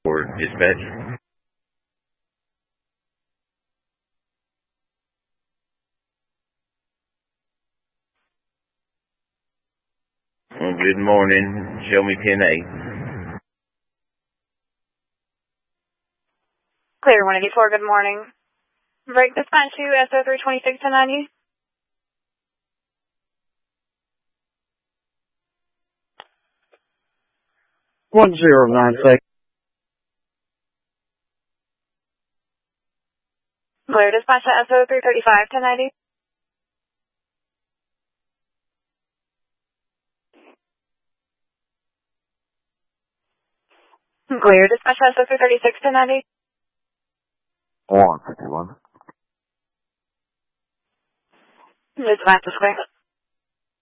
for dispatch. Well, good morning. Show me 10-8. Clear 184, good morning. Break dispatch to SO326 1090. One 096. Clear dispatch to SO335 1090. Clear dispatch to SO336 1090. 151. Dispatch is clear.